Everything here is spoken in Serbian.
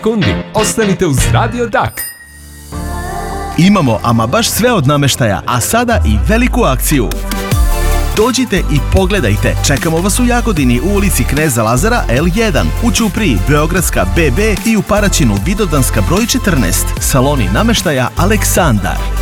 Kundi, ostanite uz Radio Dak. Imamo ama baš sve od namještaja, a sada i veliku akciju. Dođite i pogledajte, čekamo vas u Jagodini u ulici Kneza Lazara L1, u Ćupriji Beogradska BB i u Paraćinu Vidovdanska broj 14, saloni namještaja Aleksandar.